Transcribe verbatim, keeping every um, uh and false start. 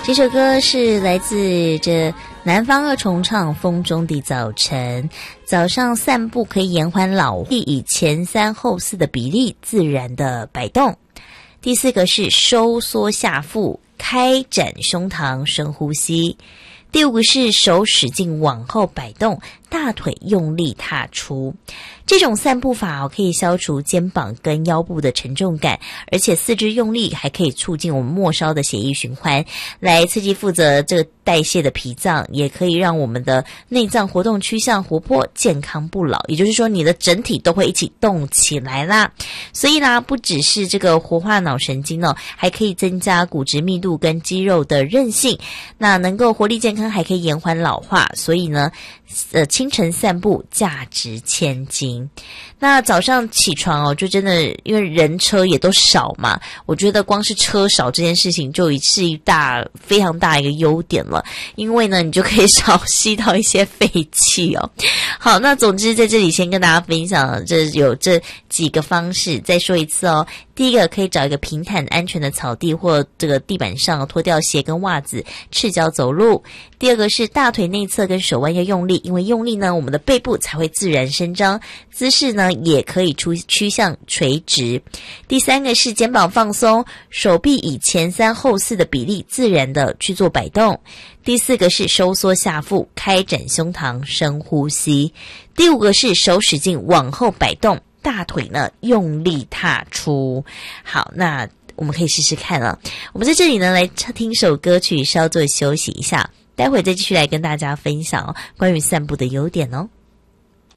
这首歌是来自这南方二重唱《风中的早晨》。早上散步可以延缓老化，以前三后四的比例自然的摆动。第四个是收缩下腹，开展胸膛，深呼吸。第五个是手使劲往后摆动，大腿用力踏出。这种散步法哦，可以消除肩膀跟腰部的沉重感，而且四肢用力还可以促进我们末梢的血液循环，来刺激负责这个代谢的脾脏，也可以让我们的内脏活动趋向活泼、健康不老。也就是说，你的整体都会一起动起来啦。所以啦，不只是这个活化脑神经哦，还可以增加骨质密度跟肌肉的韧性，那能够活力健康，还可以延缓老化。所以呢，呃，清晨散步价值千金。那早上起床哦，就真的因为人车也都少嘛，我觉得光是车少这件事情就是一大非常大一个优点了，因为呢你就可以少吸到一些废气哦。好，那总之在这里先跟大家分享，这有这几个方式，再说一次哦。第一个，可以找一个平坦安全的草地或这个地板上脱掉鞋跟袜子，赤脚走路。第二个是大腿内侧跟手腕要用力，因为用力呢，我们的背部才会自然伸张，姿势呢也可以出趋向垂直。第三个是肩膀放松，手臂以前三后四的比例自然的去做摆动。第四个是收缩下腹，开展胸膛，深呼吸。第五个是手使劲往后摆动，大腿呢用力踏出。好，那我们可以试试看了。我们在这里呢来听首歌曲，稍作休息一下，待会再继续来跟大家分享哦关于散步的优点哦。